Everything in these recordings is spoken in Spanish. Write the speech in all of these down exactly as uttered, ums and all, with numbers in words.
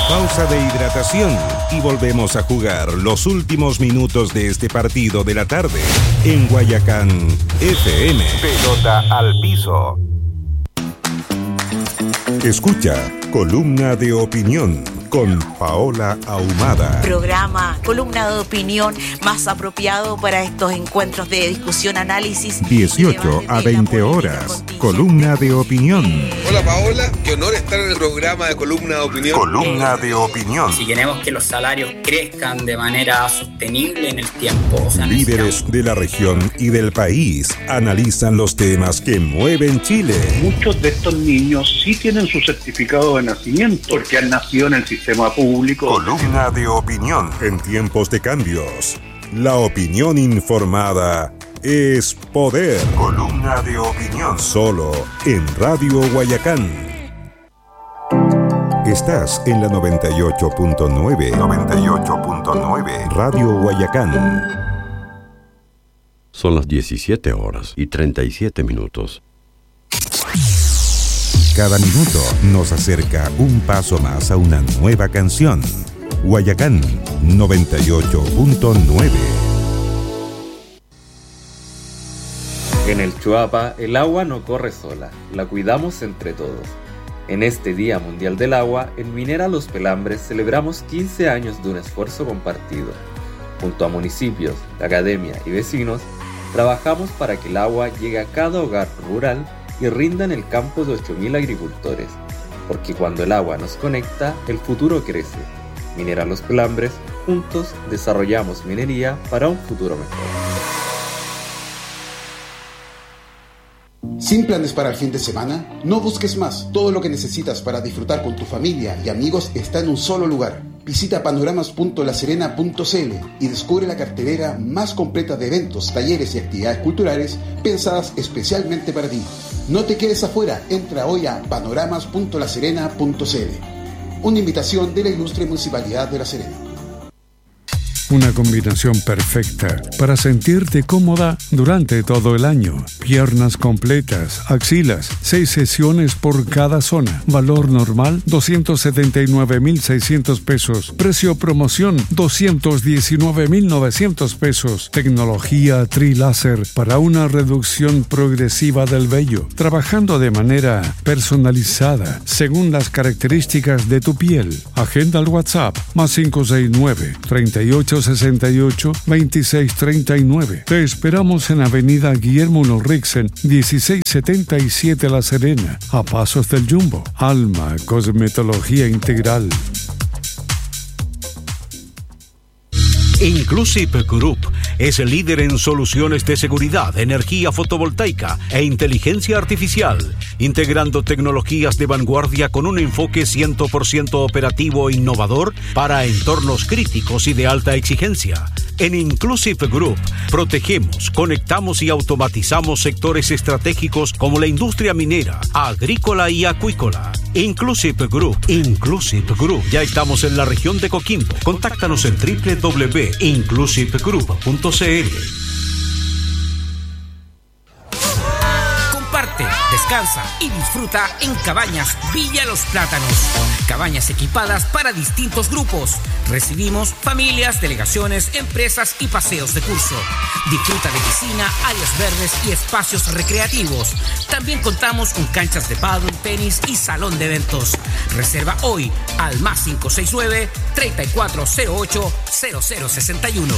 Pausa de hidratación y volvemos a jugar los últimos minutos de este partido de la tarde en Guayacán F M. Pelota al piso. Escucha Columna de Opinión con Paola Ahumada. Programa, columna de opinión más apropiado para estos encuentros de discusión, análisis. dieciocho a veinte horas. Columna de Opinión. Hola Paola, qué honor estar en el programa de Columna de Opinión. Columna de Opinión. Si queremos que los salarios crezcan de manera sostenible en el tiempo. O sea, Líderes de la región y del país analizan los temas que mueven Chile. Muchos de estos niños sí tienen su certificado de nacimiento porque han nacido en el sistema público. Columna de Opinión. En tiempos de cambios, la opinión informada es poder. Columna de Opinión. Solo en Radio Guayacán. Estás en la noventa y ocho punto nueve. noventa y ocho punto nueve. Radio Guayacán. Son las diecisiete horas y treinta y siete minutos. Cada minuto nos acerca un paso más a una nueva canción. Guayacán noventa y ocho punto nueve. En el Chuapa, el agua no corre sola, la cuidamos entre todos. En este Día Mundial del Agua, en Minera Los Pelambres celebramos quince años de un esfuerzo compartido. Junto a municipios, la academia y vecinos, trabajamos para que el agua llegue a cada hogar rural y rinda en el campo de ocho mil agricultores, porque cuando el agua nos conecta, el futuro crece. Minera Los Pelambres, juntos desarrollamos minería para un futuro mejor. ¿Sin planes para el fin de semana? No busques más. Todo lo que necesitas para disfrutar con tu familia y amigos está en un solo lugar. Visita panoramas punto la serena punto c l y descubre la cartelera más completa de eventos, talleres y actividades culturales pensadas especialmente para ti. No te quedes afuera. Entra hoy a panoramas punto la serena punto c l. Una invitación de la ilustre Municipalidad de La Serena. Una combinación perfecta para sentirte cómoda durante todo el año. Piernas completas, axilas, seis sesiones por cada zona. Valor normal, doscientos setenta y nueve mil seiscientos pesos. Precio promoción, doscientos diecinueve mil novecientos pesos. Tecnología Tri-Láser para una reducción progresiva del vello. Trabajando de manera personalizada, según las características de tu piel. Agenda al WhatsApp, más cinco seis nueve, treinta y ocho sesenta y ocho, veintiséis treinta y nueve. Te esperamos en Avenida Guillermo Ulriksen, dieciséis setenta y siete La Serena, a pasos del Jumbo. Alma Cosmetología Integral. Inclusive Group es el líder en soluciones de seguridad, energía fotovoltaica e inteligencia artificial, integrando tecnologías de vanguardia con un enfoque cien por ciento operativo e innovador para entornos críticos y de alta exigencia. En Inclusive Group protegemos, conectamos y automatizamos sectores estratégicos como la industria minera, agrícola y acuícola. Inclusive Group, Inclusive Group. Ya estamos en la región de Coquimbo. Contáctanos en doble u doble u doble u punto inclusive group punto c l. Comparte, descansa y disfruta en Cabañas Villa Los Plátanos. Cabañas equipadas para distintos grupos. Recibimos familias, delegaciones, empresas y paseos de curso. Disfruta de piscina, áreas verdes y espacios recreativos. También contamos con canchas de pádel, tenis y salón de eventos. Reserva hoy al más cinco seis nueve, treinta y cuatro cero ocho, cero cero sesenta y uno.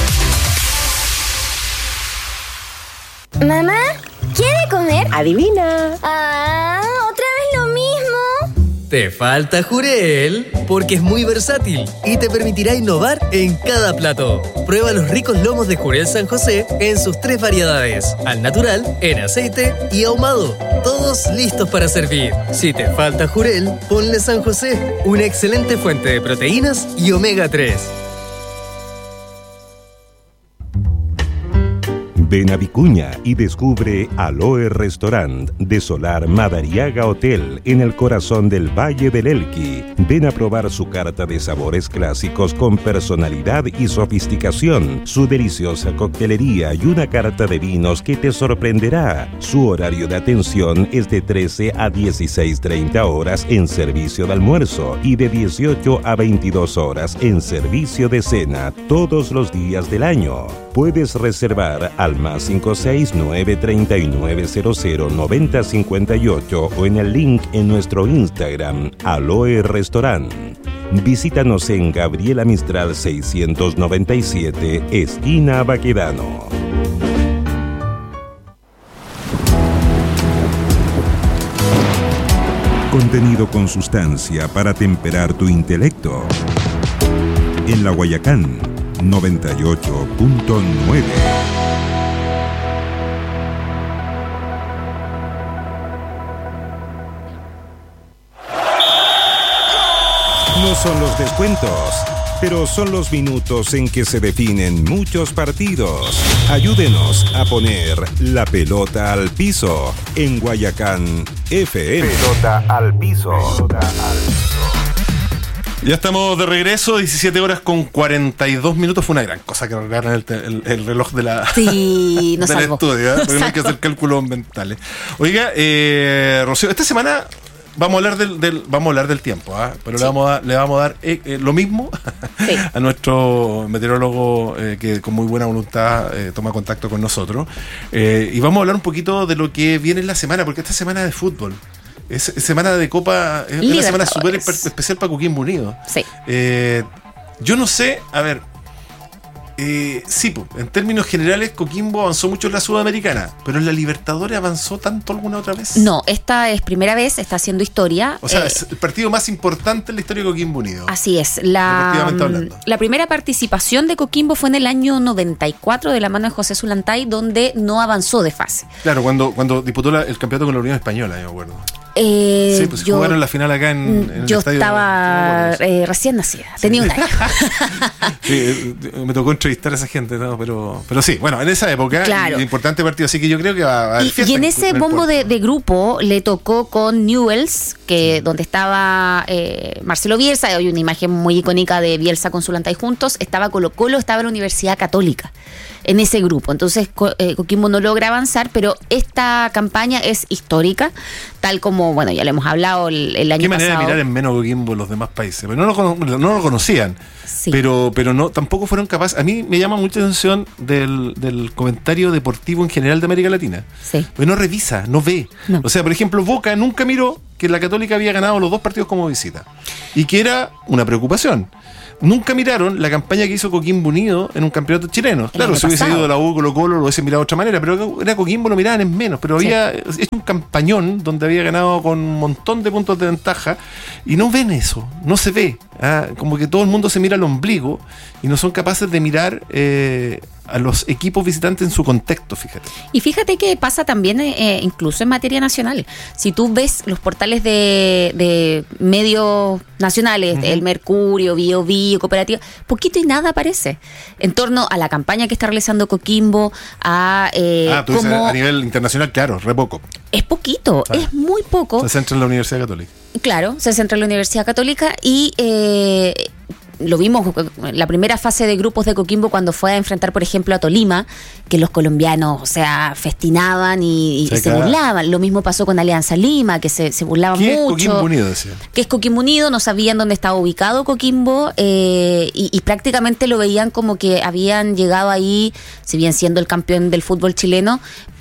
Mamá, ¿quiere comer? Adivina. Ah, otra vez lo mismo. Te falta Jurel, porque es muy versátil y te permitirá innovar en cada plato. Prueba los ricos lomos de Jurel San José en sus tres variedades: al natural, en aceite y ahumado. Todos listos para servir. Si te falta Jurel, ponle San José, una excelente fuente de proteínas y omega tres. Ven a Vicuña y descubre Aloe Restaurant de Solar Madariaga Hotel en el corazón del Valle del Elqui. Ven a probar su carta de sabores clásicos con personalidad y sofisticación, su deliciosa coctelería y una carta de vinos que te sorprenderá. Su horario de atención es de trece a dieciséis treinta horas en servicio de almuerzo y de dieciocho a veintidós horas en servicio de cena todos los días del año. Puedes reservar al más cinco seis nueve tres nueve cero cero nueve cero cinco ocho o en el link en nuestro Instagram, Aloe Restaurant. Visítanos en Gabriela Mistral seiscientos noventa y siete, esquina Baquedano. Contenido con sustancia para temperar tu intelecto. En la Guayacán, noventa y ocho punto nueve. No son los descuentos, pero son los minutos en que se definen muchos partidos. Ayúdenos a poner la pelota al piso en Guayacán F M. Pelota al piso. Pelota al piso. Ya estamos de regreso, diecisiete horas con cuarenta y dos minutos. Fue una gran cosa que arreglaron el, el, el reloj de la, sí, nos del salvó. estudio, ¿eh? Porque no hay que hacer cálculos mentales. Oiga, eh, Rocío, esta semana vamos a hablar del, del vamos a hablar del tiempo, ¿eh? Pero sí. le vamos a le vamos a dar eh, eh, lo mismo sí. a nuestro meteorólogo eh, que con muy buena voluntad eh, toma contacto con nosotros, eh, y vamos a hablar un poquito de lo que viene en la semana, porque esta semana de fútbol. Es semana de Copa, es una semana súper especial para Coquimbo Unido. Sí. Eh, yo no sé, a ver, eh, sí, en términos generales Coquimbo avanzó mucho en la Sudamericana, pero en la Libertadores avanzó tanto alguna otra vez. No, esta es primera vez, está haciendo historia. O sea, eh, es el partido más importante en la historia de Coquimbo Unido. Así es. La, la primera participación de Coquimbo fue en el año noventa y cuatro de la mano de José Zulantay, donde no avanzó de fase. Claro, cuando, cuando disputó la, el campeonato con la Unión Española, yo me acuerdo. Eh, sí, pues yo, jugaron la final acá en, en yo el estadio. Yo estaba eh, recién nacida, sí. Tenía un año. Sí, me tocó entrevistar a esa gente, ¿no? pero, pero sí, bueno, en esa época, claro. importante partido, así que yo creo que va a haber Y, y en ese en bombo de, de grupo le tocó con Newell's, que sí. donde estaba eh, Marcelo Bielsa, hay una imagen muy icónica de Bielsa con Zulantay juntos, estaba Colo Colo, estaba la Universidad Católica en ese grupo. Entonces Co- eh, Coquimbo no logra avanzar, pero esta campaña es histórica, tal como, bueno, ya lo hemos hablado el, el año pasado. Qué manera pasado. de mirar en menos Coquimbo los demás países, pero no lo, no lo conocían, sí. pero pero no tampoco fueron capaces. A mí me llama mucha atención del, del comentario deportivo en general de América Latina. Sí. Pues no revisa, no ve. No. O sea, por ejemplo, Boca nunca miró que la Católica había ganado los dos partidos como visita y que era una preocupación. Nunca miraron la campaña que hizo Coquimbo Unido en un campeonato chileno. Claro, si hubiese ido de la U, Colo Colo, lo hubiese mirado de otra manera, pero era Coquimbo, lo miraban en menos. Pero había sí. hecho un campañón donde había ganado con un montón de puntos de ventaja y no ven eso, no se ve. ¿ah? Como que todo el mundo se mira al ombligo y no son capaces de mirar eh, a los equipos visitantes en su contexto, fíjate. Y fíjate que pasa también eh, incluso en materia nacional. Si tú ves los portales de, de medios nacionales, uh-huh. El Mercurio, Bio Bio, Cooperativa, poquito y nada aparece en torno a la campaña que está realizando Coquimbo, a eh, ah, tú dices, a nivel internacional, claro, re poco. Es poquito, ah. es muy poco. Se centra en la Universidad Católica. Claro, se centra en la Universidad Católica y eh, lo vimos en la primera fase de grupos de Coquimbo cuando fue a enfrentar, por ejemplo, a Tolima, que los colombianos, o sea, festinaban y, y se, se burlaban. Lo mismo pasó con Alianza Lima, que se, se burlaban ¿Qué mucho. ¿Qué es Coquimbo Unido? Decía. ¿Qué es Coquimbo Unido? No sabían dónde estaba ubicado Coquimbo eh, y, y prácticamente lo veían como que habían llegado ahí, si bien siendo el campeón del fútbol chileno,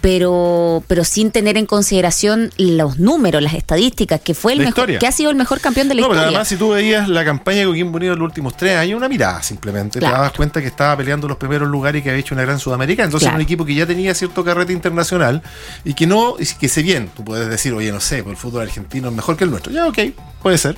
pero pero sin tener en consideración los números, las estadísticas, que fue el la mejor, historia. que ha sido el mejor campeón de la no, historia. Pero además, si tú veías la campaña de Coquimbo Unido en los últimos tres años, una mirada simplemente, claro. te dabas cuenta que estaba peleando los primeros lugares y que había hecho una gran Sudamericana. Entonces claro. era un equipo que ya tenía cierto carrete internacional y que no, y que si bien tú puedes decir, oye, no sé, pues el fútbol argentino es mejor que el nuestro, ya ok, puede ser.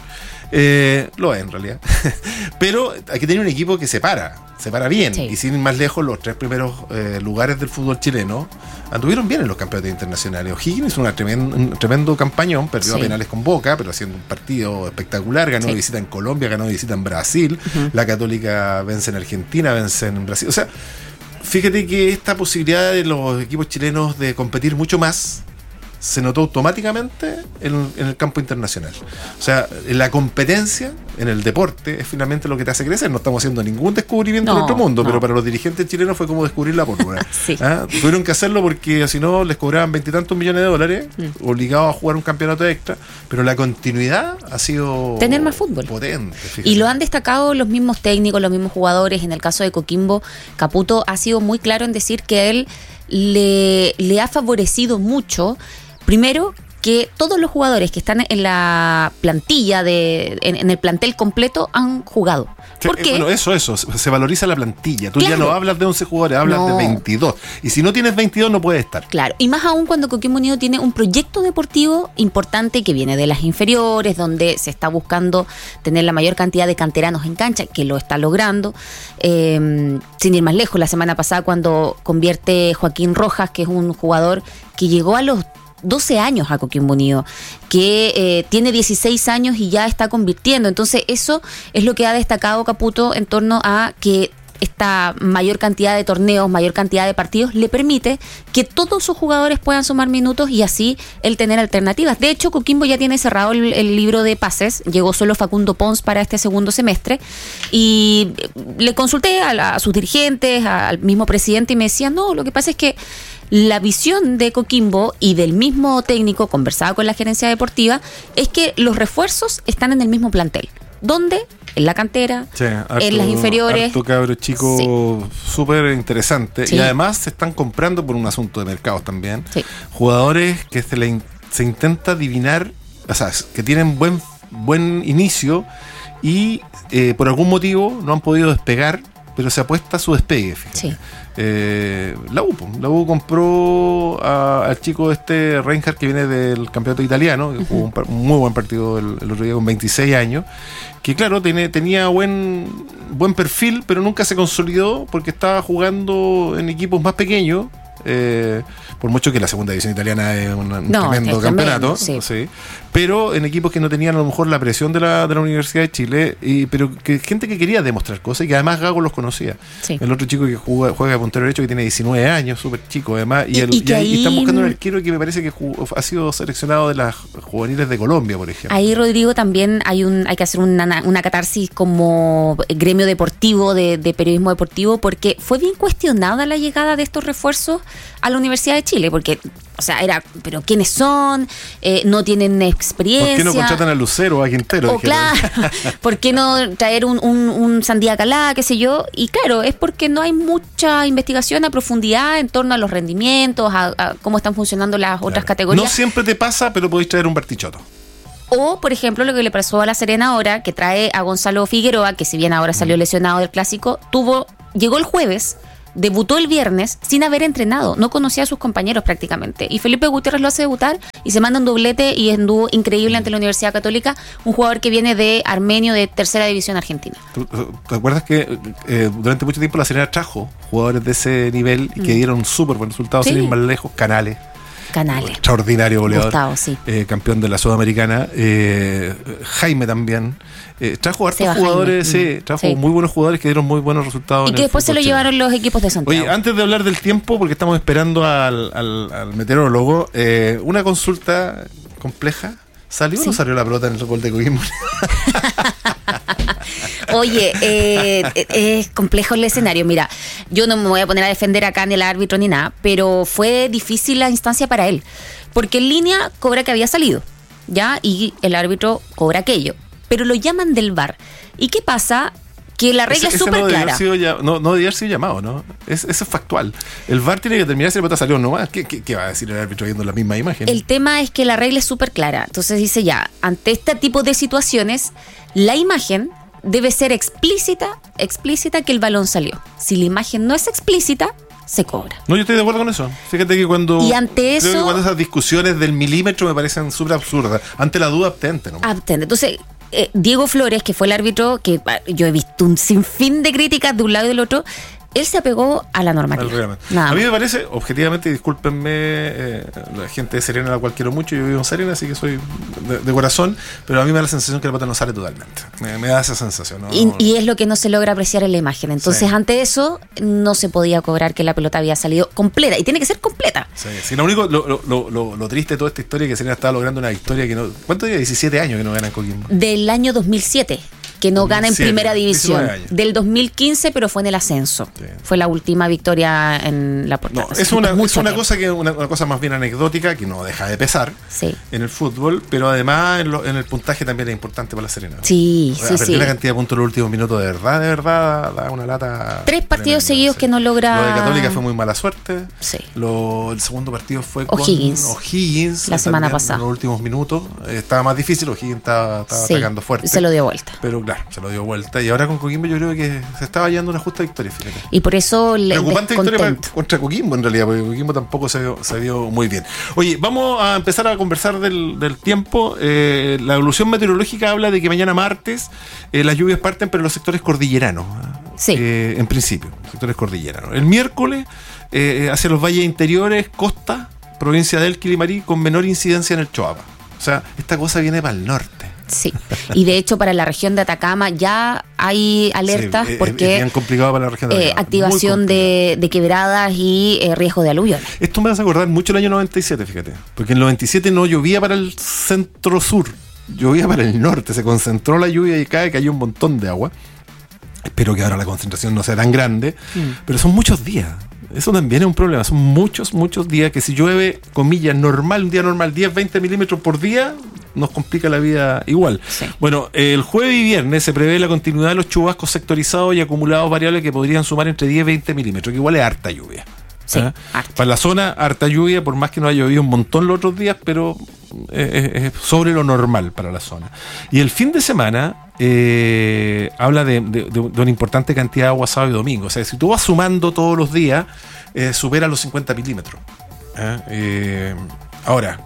Eh, lo es en realidad. Pero hay que tener un equipo que se para, se para bien. Sí. Y sin ir más lejos, los tres primeros eh, lugares del fútbol chileno anduvieron bien en los campeonatos internacionales. O'Higgins hizo una tremendo, un tremendo campañón, perdió sí. a penales con Boca, pero haciendo un partido espectacular. Ganó sí. de visita en Colombia, ganó de visita en Brasil. Uh-huh. La Católica vence en Argentina, vence en Brasil. O sea, Fíjate que esta posibilidad de los equipos chilenos de competir mucho más se notó automáticamente en, en el campo internacional. O sea, la competencia en el deporte es finalmente lo que te hace crecer. No estamos haciendo ningún descubrimiento no, en otro mundo, no. pero para los dirigentes chilenos fue como descubrir la pólvora. Sí. ¿Ah? Tuvieron que hacerlo porque si no les cobraban veintitantos millones de dólares, mm. obligados a jugar un campeonato extra, pero la continuidad ha sido tener más fútbol. Potente. Fíjate. Y lo han destacado los mismos técnicos, los mismos jugadores. En el caso de Coquimbo, Caputo ha sido muy claro en decir que a él le, le ha favorecido mucho. Primero, que todos los jugadores que están en la plantilla, de, en, en el plantel completo, han jugado. Sí, ¿Por qué? Bueno, eso, eso, se valoriza la plantilla. Tú claro. ya no hablas de once jugadores, hablas no. de veintidós. Y si no tienes veintidós, no puedes estar. Claro, y más aún cuando Coquimbo Unido tiene un proyecto deportivo importante que viene de las inferiores, donde se está buscando tener la mayor cantidad de canteranos en cancha, que lo está logrando. Eh, sin ir más lejos, la semana pasada cuando convierte Joaquín Rojas, que es un jugador que llegó a los doce años a Coquimbo Unido, que eh, tiene dieciséis años y ya está convirtiendo. Entonces eso es lo que ha destacado Caputo en torno a que esta mayor cantidad de torneos, mayor cantidad de partidos le permite que todos sus jugadores puedan sumar minutos y así el tener alternativas. De hecho, Coquimbo ya tiene cerrado el, el libro de pases, llegó solo Facundo Pons para este segundo semestre y le consulté a, la, a sus dirigentes, al mismo presidente y me decían, no, lo que pasa es que la visión de Coquimbo y del mismo técnico, conversaba con la gerencia deportiva, es que los refuerzos están en el mismo plantel. ¿Dónde? En la cantera, sí, harto, en las inferiores. Harto cabro chico sí. súper interesante. Sí. Y además se están comprando por un asunto de mercados también. Sí. Jugadores que se, le, se intenta adivinar, o sea, que tienen buen, buen inicio y eh, por algún motivo no han podido despegar, pero se apuesta a su despegue. Sí. Eh, la U, la U compró a, al chico este Reinhardt que viene del campeonato italiano, que uh-huh. jugó un, un muy buen partido el, el otro día con veintiséis años, que claro, tiene, tenía buen, buen perfil, pero nunca se consolidó porque estaba jugando en equipos más pequeños. Eh, por mucho que la segunda división italiana es un, un no, tremendo campeonato, sí. Sí, pero en equipos que no tenían a lo mejor la presión de la, de la Universidad de Chile, y, pero que gente que quería demostrar cosas y que además Gago los conocía. Sí. El otro chico que juega, juega de puntero derecho que tiene diecinueve años, súper chico además, y, el, y, y, ahí, y están buscando un arquero que me parece que jugó, ha sido seleccionado de las juveniles de Colombia, por ejemplo. Ahí, Rodrigo, también hay un hay que hacer una, una catarsis como gremio deportivo, de, de periodismo deportivo, porque fue bien cuestionada la llegada de estos refuerzos a la Universidad de Chile, porque, o sea, era, pero ¿quiénes son? Eh, no tienen experiencia. ¿Por qué no contratan a Lucero o a Quintero? O claro, ¿por qué no traer un, un, un Sandía Calá, qué sé yo? Y claro, es porque no hay mucha investigación a profundidad en torno a los rendimientos, a, a cómo están funcionando las otras claro. categorías. No siempre te pasa, pero podéis traer un Bartichotto. O, por ejemplo, lo que le pasó a La Serena ahora, que trae a Gonzalo Figueroa, que si bien ahora salió lesionado del Clásico, tuvo llegó el jueves, debutó el viernes sin haber entrenado, no conocía a sus compañeros prácticamente. Y Felipe Gutiérrez lo hace debutar y se manda un doblete y es un dúo increíble ante la Universidad Católica, un jugador que viene de Armenio, de tercera división argentina. ¿Te acuerdas que eh, durante mucho tiempo La Serena trajo jugadores de ese nivel y que mm. dieron súper buen resultado, sí. sin ir más lejos? Canales. Canales. Extraordinario goleador. Gustavo, sí. eh, campeón de la Sudamericana. Eh, Jaime también. Eh, trajo hartos jugadores, Jaime. sí, trajo sí. muy buenos jugadores que dieron muy buenos resultados. Y que después se lo llevaron los equipos de Santiago. Oye, antes de hablar del tiempo, porque estamos esperando al, al, al meteorólogo, eh, una consulta compleja. ¿Salió sí. o no salió la pelota en el gol de Coquimbo? Oye, eh, es complejo el escenario. Mira, yo no me voy a poner a defender acá ni al árbitro ni nada, pero fue difícil la instancia para él, porque en línea cobra que había salido, ¿ya? Y el árbitro cobra aquello, pero lo llaman del V A R. ¿Y qué pasa? Que la regla ese, es súper no clara. Ya, no, no debía haber sido llamado, ¿no? Es, eso es factual. El V A R tiene que determinar si la pelota salió o no más. ¿Qué, qué, ¿Qué va a decir el árbitro viendo la misma imagen? El tema es que la regla es súper clara. Entonces dice ya, ante este tipo de situaciones, la imagen debe ser explícita, explícita que el balón salió. Si la imagen no es explícita, se cobra. No, yo estoy de acuerdo con eso. Fíjate que cuando... Y ante eso... Creo que cuando esas discusiones del milímetro me parecen súper absurdas. Ante la duda, abstente, ¿no? Abstente. Entonces... Eh, Diego Flores, que fue el árbitro, que yo he visto un sinfín de críticas de un lado y del otro, él se apegó a la normativa. A mí me parece, objetivamente, discúlpenme, eh, la gente de Serena, la cual quiero mucho, yo vivo en Serena, así que soy de, de corazón, pero a mí me da la sensación que la pelota no sale totalmente. Me, me da esa sensación. ¿no? Y, y es lo que no se logra apreciar en la imagen. Entonces, sí. ante eso, no se podía cobrar que la pelota había salido completa. Y tiene que ser completa. Sí, sí, lo único, lo, lo, lo, lo triste de toda esta historia es que Serena estaba logrando una victoria que no. ¿Cuánto día? diecisiete años que no ganan Coquimbo. Del año dos mil siete. Que no gana en primera división. Del dos mil quince, pero fue en el ascenso. Sí. Fue la última victoria en la portada. No, es una, es una cosa que una, una cosa más bien anecdótica que no deja de pesar sí. en el fútbol, pero además en, lo, en el puntaje también es importante para la Serena. Sí, o sea, sí, sí. Una cantidad de puntos en los últimos minutos, de verdad, de verdad, da una lata. Tres partidos tremenda, seguidos sí. que no logra. Lo de Católica fue muy mala suerte. Sí. Lo, el segundo partido fue con O'Higgins. O'Higgins. La semana pasada. En los últimos minutos. Eh, estaba más difícil, O'Higgins estaba, estaba sí. atacando fuerte. Se lo dio vuelta. Pero claro, se lo dio vuelta. Y ahora con Coquimbo yo creo que se estaba hallando una justa victoria, fíjate. Y por eso le preocupante victoria para, contra Coquimbo en realidad, porque Coquimbo tampoco se vio, se vio muy bien. Oye, vamos a empezar a conversar del, del tiempo. Eh, la evolución meteorológica habla de que mañana martes eh, las lluvias parten, pero en los sectores cordilleranos. Sí. Eh, en principio, sectores cordilleranos. El miércoles eh, hacia los valles interiores, costa, provincia de Elqui y Limarí, con menor incidencia en el Choapa. O sea, esta cosa viene para el norte. Sí, y de hecho para la región de Atacama ya hay alertas sí, porque es bien complicado para la región de eh, activación de, de quebradas y eh, riesgo de aluvión. Esto me hace acordar mucho el año noventa y siete, fíjate, porque en el noventa y siete no llovía para el centro sur, llovía para el norte, se concentró la lluvia y cae, cayó un montón de agua. Espero que ahora la concentración no sea tan grande, mm. pero son muchos días. Eso también es un problema, son muchos, muchos días que si llueve, comillas, normal, un día normal, diez, veinte milímetros por día, nos complica la vida igual. Sí. Bueno, el jueves y viernes se prevé la continuidad de los chubascos sectorizados y acumulados variables que podrían sumar entre diez y veinte milímetros, que igual es harta lluvia. Sí, ¿eh? Para la zona, harta lluvia, por más que no haya llovido un montón los otros días, pero es, es sobre lo normal para la zona. Y el fin de semana eh, habla de, de, de una importante cantidad de agua sábado y domingo. O sea, si tú vas sumando todos los días, eh, supera los cincuenta milímetros. ¿eh? Eh, ahora,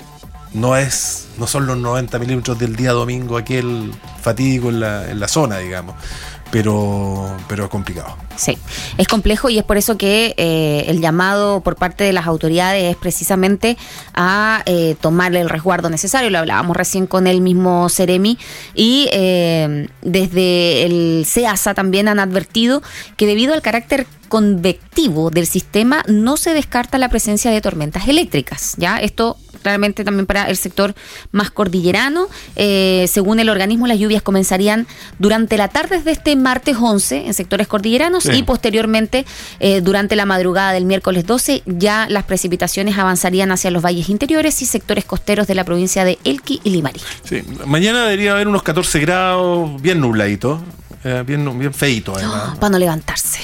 no es no son los noventa milímetros del día domingo aquel fatídico en la, en la zona, digamos. Pero, pero es complicado. Sí, es complejo y es por eso que eh, el llamado por parte de las autoridades es precisamente a eh, tomar el resguardo necesario. Lo hablábamos recién con el mismo Ceremi y eh, desde el SEASA también han advertido que debido al carácter convectivo del sistema no se descarta la presencia de tormentas eléctricas. Ya esto claramente también para el sector más cordillerano. Eh, según el organismo, las lluvias comenzarían durante la tarde de este martes once en sectores cordilleranos sí. y posteriormente eh, durante la madrugada del miércoles doce ya las precipitaciones avanzarían hacia los valles interiores y sectores costeros de la provincia de Elqui y Limarí. Sí, mañana debería haber unos catorce grados, bien nubladito, eh, bien, bien feito además. Oh, para no levantarse.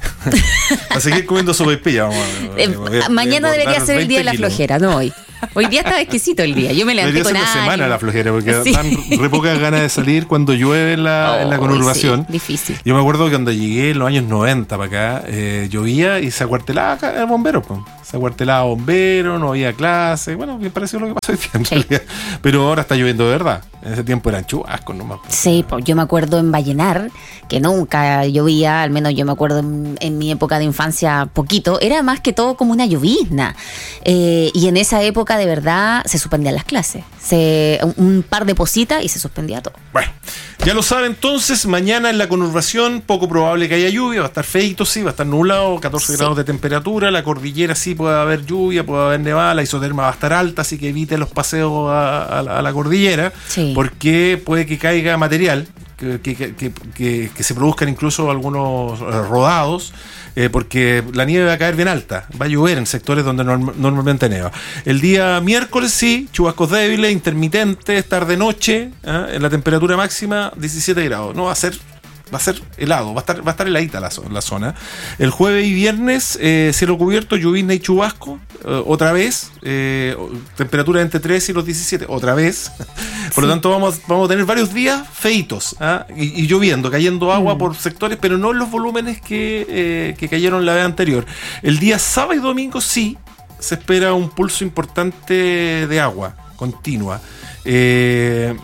A seguir comiendo sopaipilla. Vamos a, eh, a, mañana debería ser el día de la kilos. flojera, no hoy. Hoy día estaba exquisito el día. Yo me levanté debería con ser una años. semana la flojera, porque sí. dan re pocas ganas de salir cuando llueve en la, oh, en la conurbación. Sí, difícil. Yo me acuerdo que cuando llegué en los años noventa para acá, eh, llovía y se acuartelaba acá el bombero. Pues. Se acuartelaba bombero, no había clase. Bueno, me pareció lo que pasó hoy día en sí. realidad. Pero ahora está lloviendo de verdad. En ese tiempo eran chubascos nomás. Sí, pues yo me acuerdo en Vallenar, que nunca llovía, al menos yo me acuerdo en, en mi época de infancia poquito, era más que todo como una llovizna. Eh, y en esa época de verdad se suspendían las clases. Se, un, un par de positas y se suspendía todo. Bueno, ya lo saben entonces, mañana en la conurbación poco probable que haya lluvia, va a estar feito, sí, va a estar nublado, catorce sí. grados de temperatura, la cordillera sí puede haber lluvia, puede haber nevada, la isoterma va a estar alta, así que evite los paseos a, a, a la cordillera, sí. porque puede que caiga material, que, que, que, que, que se produzcan incluso algunos rodados, eh, porque la nieve va a caer bien alta, va a llover en sectores donde norm- normalmente neva. El día miércoles sí, chubascos débiles, intermitentes, tarde-noche, ¿eh? En la temperatura máxima diecisiete grados, no va a ser... Va a ser helado, va a estar, va a estar heladita la, la zona. El jueves y viernes, eh, cielo cubierto, llovizna y chubasco, eh, otra vez, eh, temperatura entre tres y los diecisiete, otra vez. Por sí. lo tanto, vamos, vamos a tener varios días feitos, ¿ah? y, y lloviendo, cayendo agua mm. por sectores, pero no en los volúmenes que, eh, que cayeron la vez anterior. El día sábado y domingo sí se espera un pulso importante de agua continua. Eh,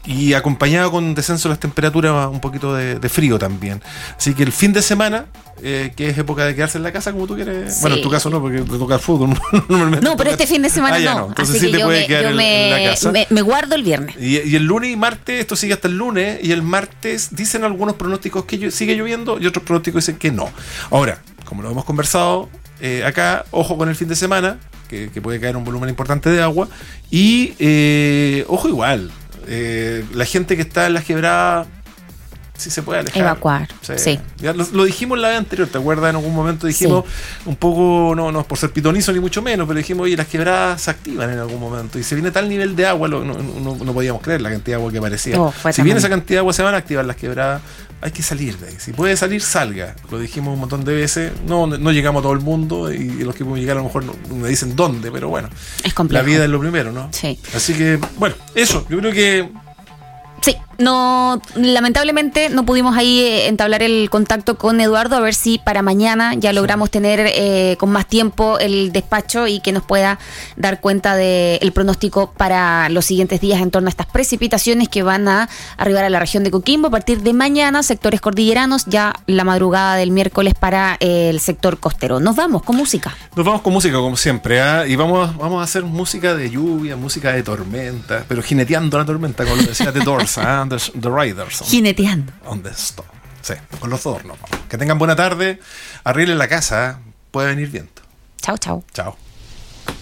y acompañado con descenso de las temperaturas, un poquito de, de frío también. Así que el fin de semana, eh, que es época de quedarse en la casa como tú quieres. Sí. Bueno, en tu caso no, porque te toca el fútbol. No, pero este fin de semana ah, no. no. Entonces Así sí que te puedes quedar yo en, me, en la casa. Me, me guardo el viernes. Y, y el lunes y martes, esto sigue hasta el lunes, y el martes dicen algunos pronósticos que yo, sigue lloviendo y otros pronósticos dicen que no. Ahora, como lo hemos conversado eh, acá, ojo con el fin de semana, que, que puede caer un volumen importante de agua, y eh, ojo igual, eh, la gente que está en las quebradas, si se puede alejar. Evacuar, sí. sí. Ya lo, lo dijimos la vez anterior, ¿te acuerdas? En algún momento dijimos, sí. un poco, no, no es por ser pitonizo ni mucho menos, pero dijimos, oye, las quebradas se activan en algún momento, y se viene tal nivel de agua, lo, no, no, no podíamos creer la cantidad de agua que aparecía. Oh, si viene esa cantidad de agua, se van a activar las quebradas, hay que salir de ahí. Si puede salir, salga. Lo dijimos un montón de veces, no, no llegamos a todo el mundo, y los que pueden llegar a lo mejor no, no me dicen dónde, pero bueno, es complejo. La vida es lo primero, ¿no? Sí. Así que, bueno, eso, yo creo que sí, no, lamentablemente no pudimos ahí entablar el contacto con Eduardo, a ver si para mañana ya logramos tener eh, con más tiempo el despacho y que nos pueda dar cuenta del pronóstico para los siguientes días en torno a estas precipitaciones que van a arribar a la región de Coquimbo a partir de mañana, sectores cordilleranos, ya la madrugada del miércoles para eh, el sector costero. Nos vamos con música. Nos vamos con música, como siempre, ¿eh? Y vamos, vamos a hacer música de lluvia, música de tormenta, pero jineteando la tormenta, como lo decía The Doors. ¿eh? The, the Riders. Jineteando. On the Storm. Sí, con los dos, ¿no? Que tengan buena tarde. Arreglen la casa, ¿eh? Puede venir viento. Chao, chao. Chao.